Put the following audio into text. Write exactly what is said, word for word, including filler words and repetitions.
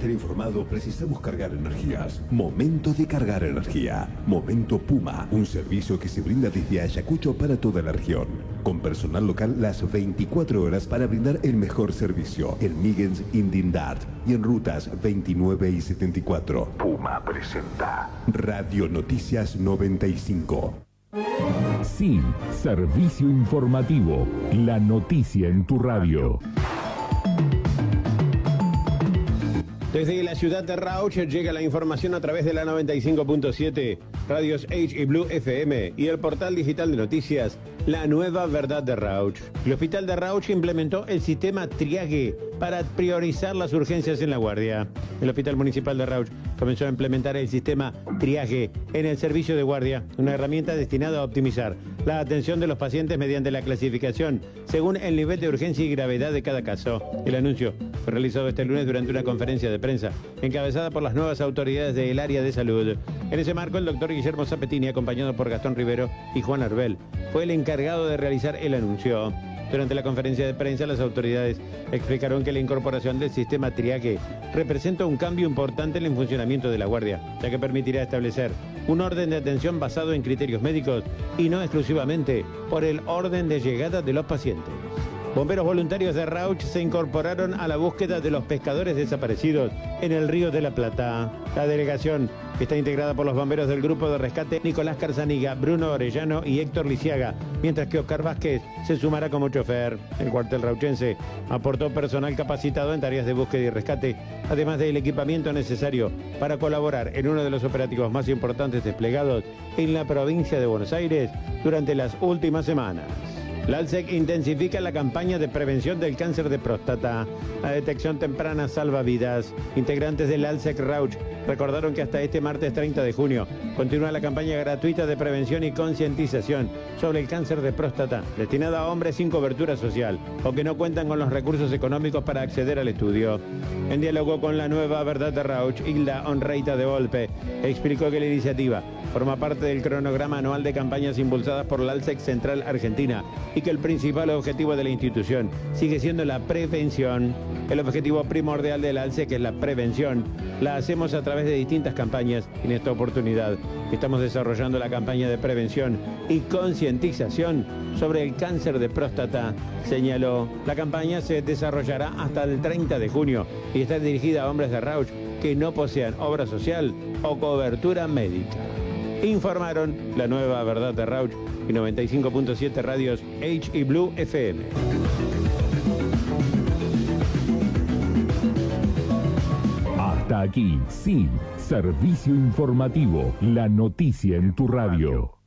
estar informado, precisamos cargar energías. Momento de cargar energía. Momento Puma, un servicio que se brinda desde Ayacucho para toda la región. Con personal local las veinticuatro horas para brindar el mejor servicio. En Migens, Indindart y en rutas veintinueve y setenta y cuatro. Puma presenta Radio Noticias noventa y cinco. Sí, servicio informativo. La noticia en tu radio. Desde la ciudad de Rauch llega la información a través de la noventa y cinco punto siete, Radios H y Blue F M y el portal digital de noticias La Nueva Verdad de Rauch. El hospital de Rauch implementó el sistema Triage para priorizar las urgencias en la guardia. El hospital municipal de Rauch comenzó a implementar el sistema Triage en el servicio de guardia, una herramienta destinada a optimizar la atención de los pacientes mediante la clasificación según el nivel de urgencia y gravedad de cada caso. El anuncio fue realizado este lunes durante una conferencia de prensa encabezada por las nuevas autoridades del área de salud. En ese marco, el doctor Guillermo Zapetini, acompañado por Gastón Rivero y Juan Arbel, fue el encargado de realizar el anuncio. Durante la conferencia de prensa, las autoridades explicaron que la incorporación del sistema Triage representa un cambio importante en el funcionamiento de la guardia, ya que permitirá establecer un orden de atención basado en criterios médicos y no exclusivamente por el orden de llegada de los pacientes. Bomberos voluntarios de Rauch se incorporaron a la búsqueda de los pescadores desaparecidos en el Río de la Plata. La delegación está integrada por los bomberos del grupo de rescate Nicolás Carzaniga, Bruno Orellano y Héctor Lisiaga, mientras que Oscar Vázquez se sumará como chofer. El cuartel rauchense aportó personal capacitado en tareas de búsqueda y rescate, además del equipamiento necesario para colaborar en uno de los operativos más importantes desplegados en la provincia de Buenos Aires durante las últimas semanas. La ALSEC intensifica la campaña de prevención del cáncer de próstata. La detección temprana salva vidas. Integrantes del ALSEC Rauch recordaron que hasta este martes treinta de junio continúa la campaña gratuita de prevención y concientización sobre el cáncer de próstata, destinada a hombres sin cobertura social o que no cuentan con los recursos económicos para acceder al estudio. En diálogo con La Nueva Verdad de Rauch, Hilda Onreita de Volpe explicó que la iniciativa forma parte del cronograma anual de campañas impulsadas por la ALSEC Central Argentina y que el principal objetivo de la institución sigue siendo la prevención. El objetivo primordial de la ALSEC es la prevención. La hacemos a través de distintas campañas y en esta oportunidad estamos desarrollando la campaña de prevención y concientización sobre el cáncer de próstata, señaló. La campaña se desarrollará hasta el treinta de junio y está dirigida a hombres de Rauch que no posean obra social o cobertura médica. Informaron La Nueva Verdad de Rauch y noventa y cinco punto siete Radios H y Blue F M. Hasta aquí, sí, servicio informativo, la noticia en tu radio.